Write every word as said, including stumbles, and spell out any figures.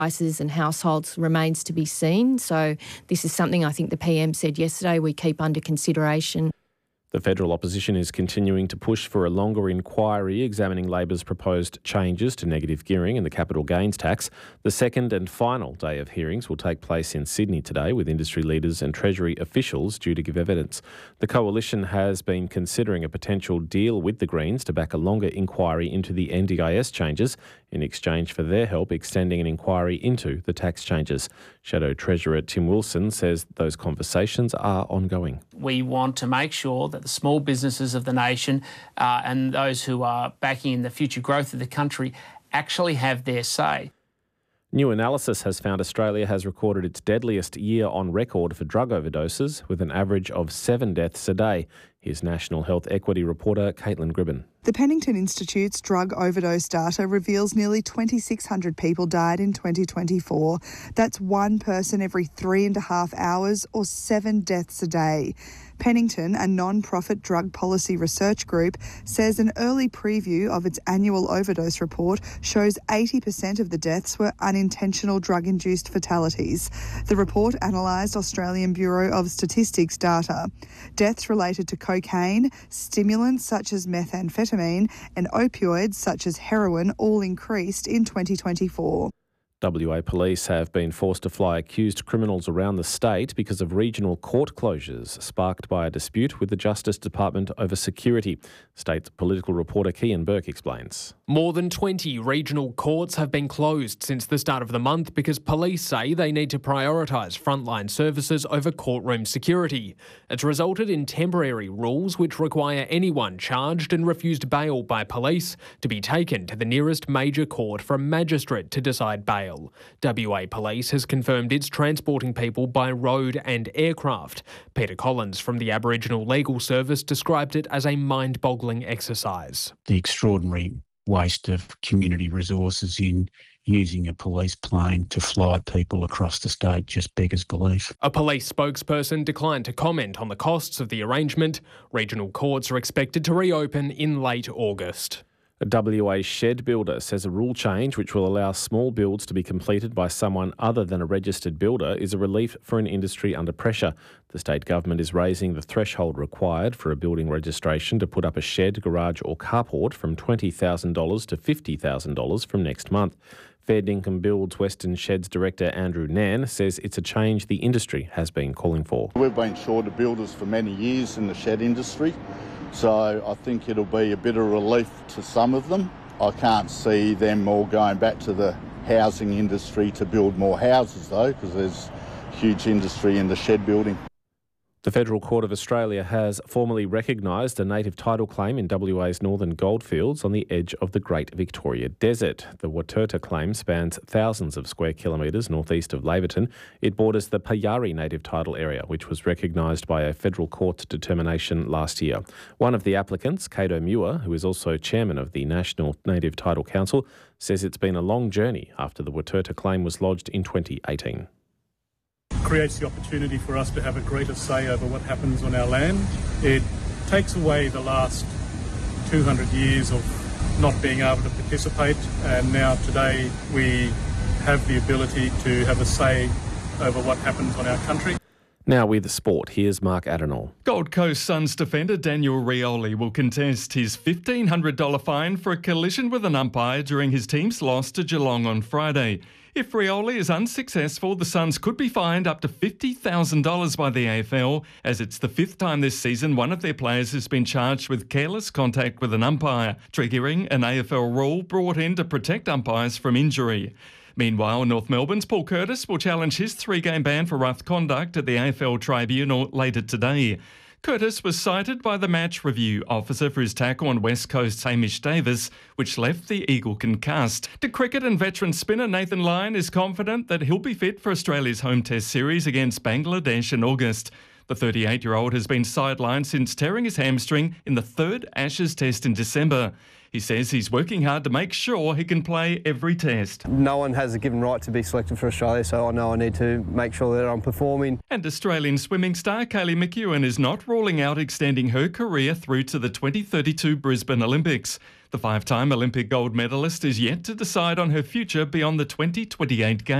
prices and households remains to be seen. So this is something I think the P M said yesterday we keep under consideration. The federal opposition is continuing to push for a longer inquiry examining Labor's proposed changes to negative gearing and the capital gains tax. The second and final day of hearings will take place in Sydney today, with industry leaders and Treasury officials due to give evidence. The coalition has been considering a potential deal with the Greens to back a longer inquiry into the N D I S changes in exchange for their help extending an inquiry into the tax changes. Shadow Treasurer Tim Wilson says those conversations are ongoing. We want to make sure that the small businesses of the nation uh, and those who are backing in the future growth of the country actually have their say. New analysis has found Australia has recorded its deadliest year on record for drug overdoses, with an average of seven deaths a day. Here's National Health Equity reporter Caitlin Gribben. The Pennington Institute's drug overdose data reveals nearly twenty-six hundred people died in twenty twenty-four. That's one person every three and a half hours, or seven deaths a day. Pennington, a non-profit drug policy research group, says an early preview of its annual overdose report shows eighty percent of the deaths were unintentional drug-induced fatalities. The report analysed Australian Bureau of Statistics data. Deaths related to cocaine, stimulants such as methamphetamine, and opioids such as heroin all increased in twenty twenty-four. W A police have been forced to fly accused criminals around the state because of regional court closures sparked by a dispute with the Justice Department over security. State political reporter Kian Burke explains. More than twenty regional courts have been closed since the start of the month because police say they need to prioritise frontline services over courtroom security. It's resulted in temporary rules which require anyone charged and refused bail by police to be taken to the nearest major court for a magistrate to decide bail. W A Police has confirmed it's transporting people by road and aircraft. Peter Collins from the Aboriginal Legal Service described it as a mind-boggling exercise. The extraordinary waste of community resources in using a police plane to fly people across the state just beggars belief. A police spokesperson declined to comment on the costs of the arrangement. Regional courts are expected to reopen in late August. A W A shed builder says a rule change which will allow small builds to be completed by someone other than a registered builder is a relief for an industry under pressure. The state government is raising the threshold required for a building registration to put up a shed, garage or carport from twenty thousand dollars to fifty thousand dollars from next month. Fair Dinkum Build's Western Sheds director Andrew Nan says it's a change the industry has been calling for. We've been short of builders for many years in the shed industry. So I think it'll be a bit of relief to some of them. I can't see them all going back to the housing industry to build more houses though, because there's huge industry in the shed building. The Federal Court of Australia has formally recognised a native title claim in W A's northern goldfields on the edge of the Great Victoria Desert. The Waturta claim spans thousands of square kilometres northeast of Laverton. It borders the Payari native title area, which was recognised by a federal court determination last year. One of the applicants, Cato Muir, who is also chairman of the National Native Title Council, says it's been a long journey after the Waturta claim was lodged in twenty eighteen. Creates the opportunity for us to have a greater say over what happens on our land. It takes away the last two hundred years of not being able to participate, and now today we have the ability to have a say over what happens on our country. Now with sport, here's Mark Adenall. Gold Coast Suns defender Daniel Rioli will contest his fifteen hundred dollars fine for a collision with an umpire during his team's loss to Geelong on Friday. If Rioli is unsuccessful, the Suns could be fined up to fifty thousand dollars by the A F L, as it's the fifth time this season one of their players has been charged with careless contact with an umpire, triggering an A F L rule brought in to protect umpires from injury. Meanwhile, North Melbourne's Paul Curtis will challenge his three-game ban for rough conduct at the A F L Tribunal later today. Curtis was cited by the match review officer for his tackle on West Coast's Hamish Davis, which left the Eagle concussed. To cricket and veteran spinner Nathan Lyon is confident that he'll be fit for Australia's home test series against Bangladesh in August. The thirty-eight-year-old has been sidelined since tearing his hamstring in the third Ashes test in December. He says he's working hard to make sure he can play every test. No one has a given right to be selected for Australia, so I know I need to make sure that I'm performing. And Australian swimming star Kaylee McEwen is not ruling out extending her career through to the twenty thirty-two Brisbane Olympics. The five-time Olympic gold medalist is yet to decide on her future beyond the twenty twenty-eight Games.